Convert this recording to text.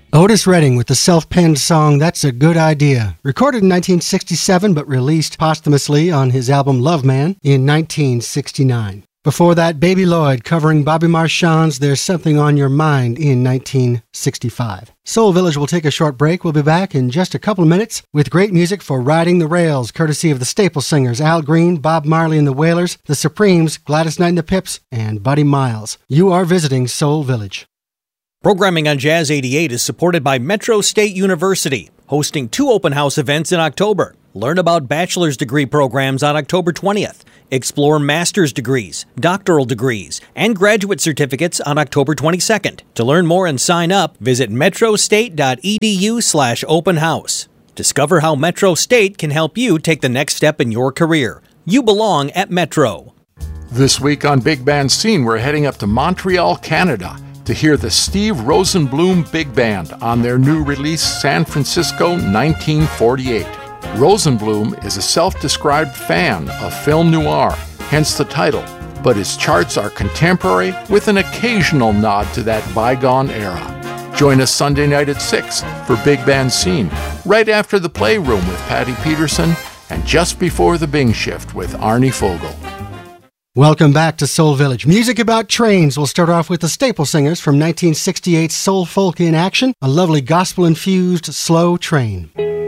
Otis Redding with the self-penned song That's a Good Idea, recorded in 1967 but released posthumously on his album Love Man in 1969. Before that, Baby Lloyd covering Bobby Marchand's There's Something on Your Mind in 1965. Soul Village will take a short break. We'll be back in just a couple of minutes with great music for Riding the Rails, courtesy of the Staple Singers, Al Green, Bob Marley and the Wailers, the Supremes, Gladys Knight and the Pips, and Buddy Miles. You are visiting Soul Village. Programming on Jazz 88 is supported by Metro State University, hosting 2 open house events in October. Learn about bachelor's degree programs on October 20th. Explore master's degrees, doctoral degrees, and graduate certificates on October 22nd. To learn more and sign up, visit metrostate.edu/open house. Discover how Metro State can help you take the next step in your career. You belong at Metro. This week on Big Band Scene, we're heading up to Montreal, Canada, to hear the Steve Rosenblum Big Band on their new release, San Francisco 1948. Rosenblum is a self-described fan of film noir, hence the title, but his charts are contemporary with an occasional nod to that bygone era. Join us Sunday night at 6 for Big Band Scene, right after the Playroom with Patty Peterson and just before the Bing Shift with Arnie Fogel. Welcome back to Soul Village. Music about trains. We'll start off with the Staple Singers from 1968's Soul Folk in Action, a lovely gospel-infused slow train.